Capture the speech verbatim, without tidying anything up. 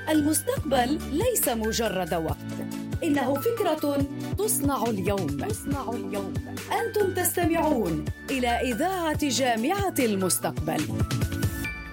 المستقبل ليس مجرد وقت، إنه فكرة تصنع اليوم. تصنع اليوم. أنتم تستمعون إلى إذاعة جامعة المستقبل.